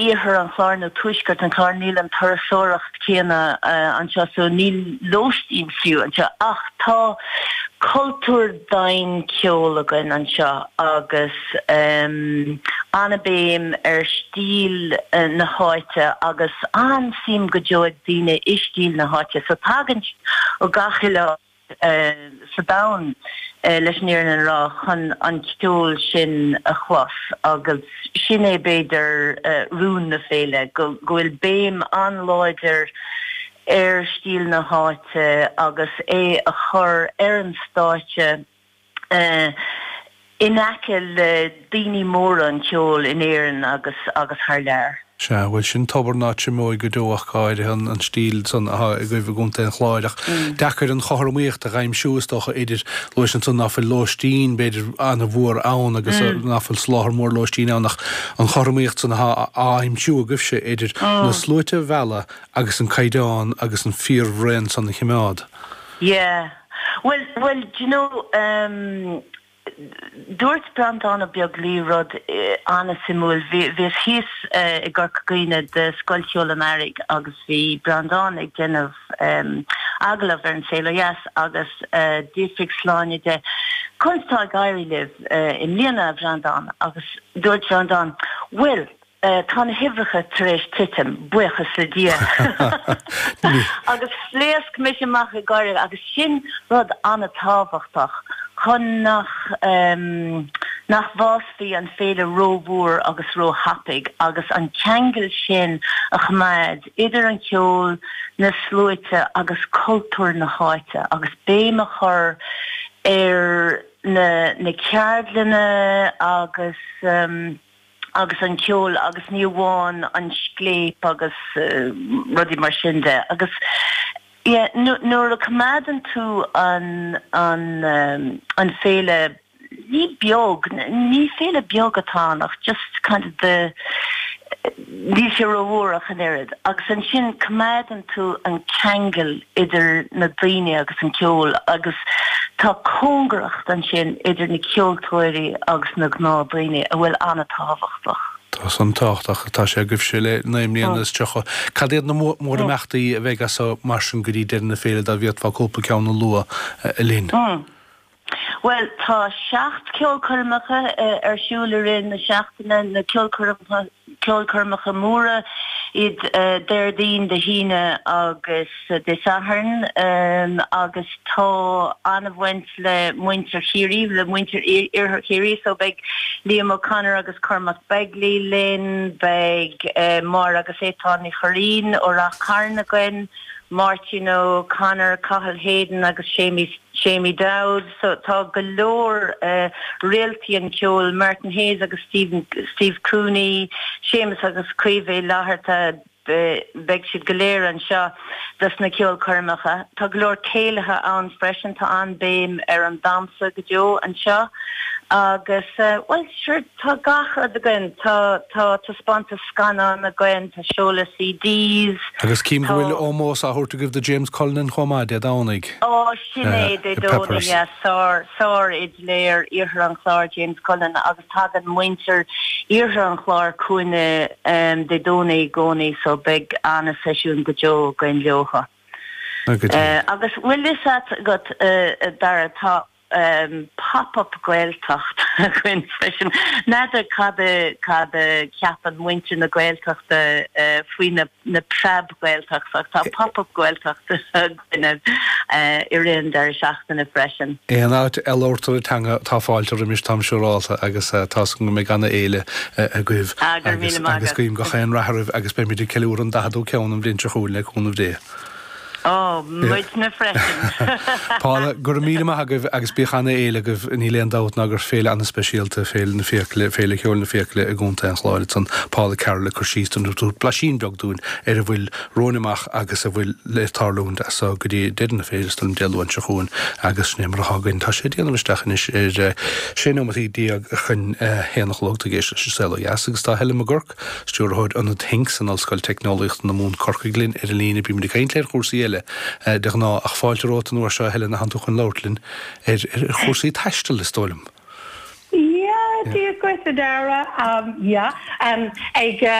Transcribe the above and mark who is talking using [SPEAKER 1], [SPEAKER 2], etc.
[SPEAKER 1] ihir an chláir nó tuisgurt an chláir níl an tarasóracht céanna anseo so níl lóistín fiú anseo ach tá cultúr dain ceolagan anseo agus anabéim stíl na háite agus sim go joig daoine istíl na háite so tagan ó gachile sa dain leis níor an rá chun an ceol sin a chwas agus sin é beidir rún na féile gohfuil béim anláidir stíl na háite agus é a chur an stáite inacil daoine mór an ceol in éireann agus thar leir.
[SPEAKER 2] Se bhfuil sin tobar náte mói go dóach cáide an stíl san goibh gúnta an chláideach. Dechar an choharmíocht a raim siústocha idir lois an nafil lóistín beidir anna bhór ann agus nafil sláthar mór lóistín annach an choharmíocht san aim siú a gibse idir na slúite bhela agus an caidáin agus an fíor bhrein san na chiimeád.
[SPEAKER 1] Yeah. Well, you know, dúirt Brandán a beag líród anna simúil bhís híos I gcurcaine de scoilteola Amerig agus bhí Brandán ag déanamh aglah ar an féile agus dífrig sláine de chuntá gairí libh in líana Brandán agus dúirt Brandán well tá na hibhreacha tar éis titim buchas le dia agus phléasc mis amach I gairí agus sin rud anna tábhachtach chun nach bhásfaí an féile róbhúr agus ró hapig agus an ceangail sin a chmaid idir an ceol na slúite agus cultúr na háite agus béim a chur na ceardlanna agus an ceol agus níomháin an scléip agus rudí mar sin de agus nuair a cumádan tú an féile ní féile beag atánach just kind of the ní sé róhórach an éad agus an sin cumádan tú an ceangail idir na daoine agus an ceol agus tá cóngracht an sin idir na ceoltóirí agus na gná daoine a bhfuil anna tábhachtach.
[SPEAKER 2] Tás an táchtach tá sé goibh sé le naimlíonas techa. Cadéad na mór meachtaí a bheith as mar sin goí deir na féile a bhíod fá cúpa ceann na lua a lín.
[SPEAKER 1] Well, tá 7 ceolcurmacha siúla rin na seachtainna na ceolcurmacha móra iad deirdín de híine agus de saharn agus tá anmhaint le muintir chirí le muintir chirí so beg Liam O'Connor agus Cormac Begley Lynn beg mar agus étáni chorín ó ra Carnaguen Martin O'Connor Cathal Hayden agus Shamie Dowd so tá galore realty an ceol Martin Hayes agus Steve Cooney Seamus agus Cuive láharta beg siad goléir an seo dus na ceol curmacha tá glór céilethe an freisin tá an béim ar an damsa go deo an seo agus well sure tá gacha again tá spanta scanán a goin tá seola CDs
[SPEAKER 2] agus cím bhfuil ómós a thuirta gibh de James Cullen chomáide dánig
[SPEAKER 1] sinné de dóna sár id léir iarthar an chláir James Cullen agus tá an muintir iarthar an chláir cuine de dóna gcónaí so beg anna seisiún go deo goin leocha agus bhfuil is got dar atá pop-up gweiltacht gwyn freshen nada cada ceapan muintir na gweiltacht fwy na prab gweiltacht tá pop-up gweiltacht gwynedd irin dar seachtain na freshen.
[SPEAKER 2] An áit elortar tanga tá fáiltar mis tam siúráta agus tasgan me ganna éile a gwibh agus gwym gachan raharh agus be mi di ceúr an dahadú ceannam blintre chúle chunamh dé.
[SPEAKER 1] Muid na freisin.
[SPEAKER 2] Pála, gur míle agah agus bíchanna éile goh in híléon dáta agus féile anna speisialta féile na fécle féile cheol na fécle a gúnta an chláide san Pála Carla chu sístan tú blasín beag dún a bhfuil rónimach agus a bhfuil letarlúnta so go dtí dean na féidirstún dealhain se chuún agus némar hagann tá sé déanam isteachan is sé nómatí díag chun héanach logta géis se selo agus tá heile a gurc stúrthid an things an allscoil technolaíocht na mún corcaglinn ar a lína bí mé caiintléir chósaí de ná ach fáilteróta nuair seo heile na hantuchan Lortlin chósaí taistil le stólam.
[SPEAKER 3] Dír gois a dara, ag